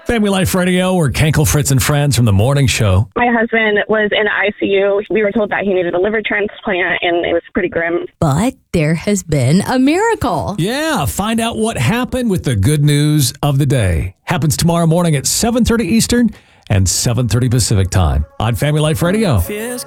Family Life Radio, we're Kenkel, Fritz, and Friends from the morning show. My husband was in ICU. We were told that he needed a liver transplant, and it was pretty grim. But there has been a miracle. Yeah, find out what happened with the good news of the day. Happens tomorrow morning at 7:30 Eastern and 7:30 Pacific time on Family Life Radio.